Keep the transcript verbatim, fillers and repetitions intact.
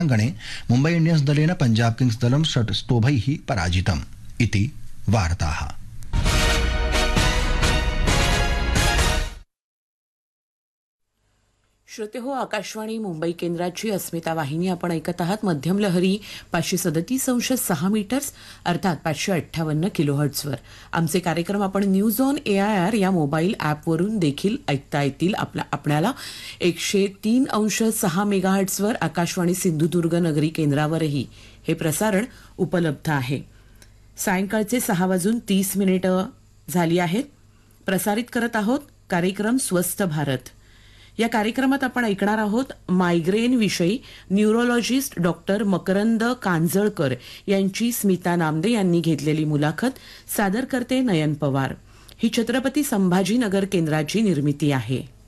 गणे मुम्बै इंडियन्स् दलेन पंजाब किंग्स् दलं षट् स्तोभैः पराजितम् इति वार्ताः। श्रोते हो, आकाशवाणी मुंबई केंद्राची अस्मिता वाहिनी आपण ऐकत आहात। मध्यम लहरी पाचशे सदतीस अंश सहा मीटर्स अर्थात पाचशे अठ्ठावन्न किलोहर्ट्झवर आमचे कार्यक्रम आपण news on A I R या मोबाईल ॲपवरून देखील ऐकता येतील। आपला आपल्याला एकशे तीन अंश सहा मेगाहर्ट्झवर आकाशवाणी सिंधुदुर्ग नगरी केंद्रावरही हे प्रसारण उपलब्ध आहे। सायंकाळचे सहा वाजून तीस मिनिटं झाली आहेत। प्रसारित करत आहोत कार्यक्रम स्वस्थ भारत। या कार्यक्रमात आपण ऐकणार आहोत मायग्रेन विषयी न्यूरोलॉजिस्ट डॉक्टर मकरंद कांजळकर यांची स्मिता नामदे यांनी घेतलेली मुलाखत। सादर करते नयन पवार। ही छत्रपती संभाजीनगर केंद्राची निर्मिती आहे।